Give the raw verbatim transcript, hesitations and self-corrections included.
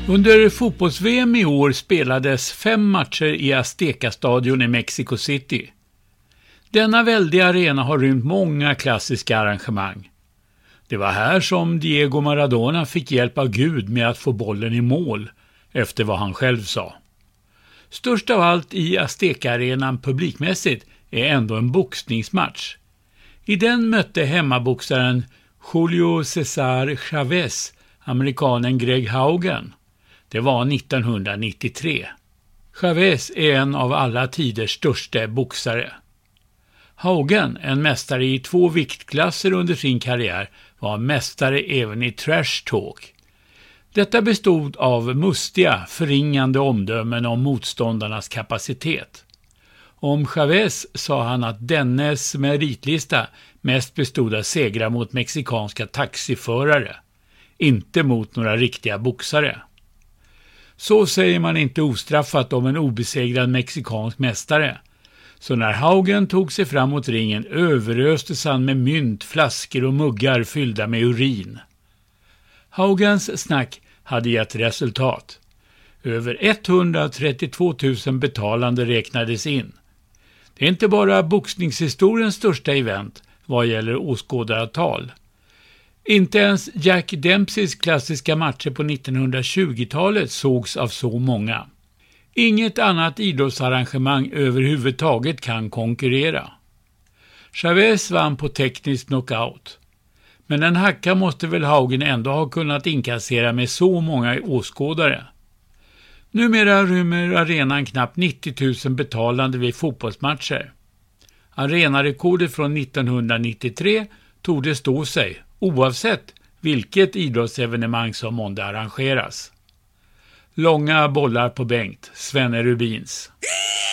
Under fotbolls-V M i år spelades fem matcher i Azteca-stadion i Mexico City. Denna väldiga arena har rymt många klassiska arrangemang. Det var här som Diego Maradona fick hjälp av Gud med att få bollen i mål, efter vad han själv sa. Störst av allt i Azteca-arenan publikmässigt är ändå en boxningsmatch. I den mötte hemmaboxaren Julio César Chávez amerikanen Greg Haugen. Det var nittonhundranittiotre. Chávez är en av alla tiders största boxare. Haugen, en mästare i två viktklasser under sin karriär, var mästare även i trash talk. Detta bestod av mustiga, förringande omdömen om motståndarnas kapacitet. Om Chávez sa han att dennes meritlista mest bestod av segrar mot mexikanska taxiförare, inte mot några riktiga boxare. Så säger man inte ostraffat om en obesegrad mexikansk mästare. Så när Haugen tog sig fram mot ringen överöstes han med mynt, flaskor och muggar fyllda med urin. Haugens snack hade gett resultat. Över etthundratrettiotvå tusen betalande räknades in. Det är inte bara boxningshistoriens största event vad gäller åskådaravtal. Inte ens Jack Dempseys klassiska matcher på nittonhundratjugotalet sågs av så många. Inget annat idrottsarrangemang överhuvudtaget kan konkurrera. Chávez vann på teknisk knockout. Men en hacka måste väl Haugen ändå ha kunnat inkassera med så många åskådare. Numera rymmer arenan knappt nittio tusen betalande vid fotbollsmatcher. Arenarekordet från nittonhundranittiotre tog det stå sig, oavsett vilket idrottsevenemang som månde arrangeras. Långa bollar på bänkt, Svenne Rubins.